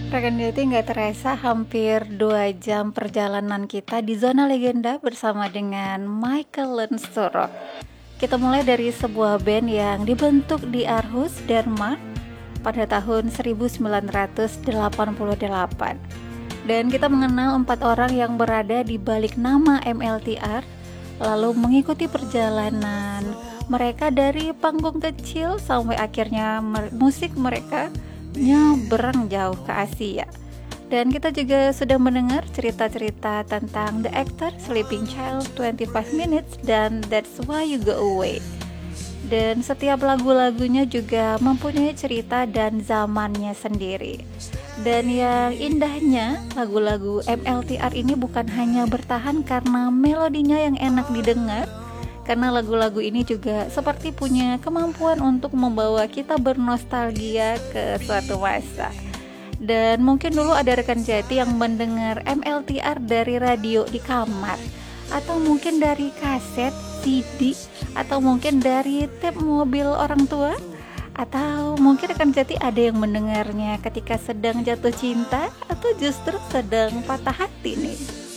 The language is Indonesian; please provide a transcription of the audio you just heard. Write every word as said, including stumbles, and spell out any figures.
Rekan Jati nggak terasa hampir dua jam perjalanan kita di zona legenda bersama dengan Michael Lansdorp. Kita mulai dari sebuah band yang dibentuk di Aarhus, Denmark pada tahun seribu sembilan ratus delapan puluh delapan. Dan kita mengenal empat orang yang berada di balik nama M L T R, lalu mengikuti perjalanan mereka dari panggung kecil sampai akhirnya mer- musik mereka nyebrang jauh ke Asia. Dan kita juga sudah mendengar cerita-cerita tentang The Actor, Sleeping Child, twenty-five minutes, dan That's Why You Go Away. Dan setiap lagu-lagunya juga mempunyai cerita dan zamannya sendiri. Dan yang indahnya, lagu-lagu M L T R ini bukan hanya bertahan karena melodinya yang enak didengar, karena lagu-lagu ini juga seperti punya kemampuan untuk membawa kita bernostalgia ke suatu masa. Dan mungkin dulu ada rekan Jati yang mendengar M L T R dari radio di kamar, atau mungkin dari kaset, C D, atau mungkin dari tape mobil orang tua, atau mungkin rekan Jati ada yang mendengarnya ketika sedang jatuh cinta, atau justru sedang patah hati nih.